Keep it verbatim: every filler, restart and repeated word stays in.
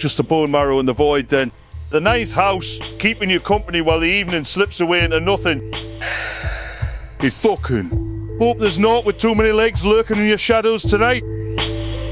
just the bone marrow and the void then. The ninth house, keeping you company while the evening slips away into nothing. He fucking. Hope there's naught with too many legs lurking in your shadows tonight.